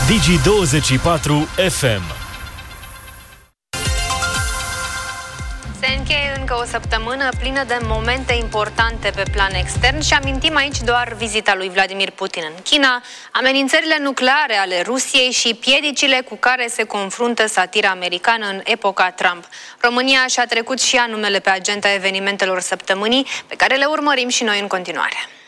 Digi24 FM. Se încheie încă o săptămână plină de momente importante pe plan extern și amintim aici doar vizita lui Vladimir Putin în China, amenințările nucleare ale Rusiei și piedicile cu care se confruntă satira americană în epoca Trump. România și-a trecut și ea numele pe agenda evenimentelor săptămânii, pe care le urmărim și noi în continuare.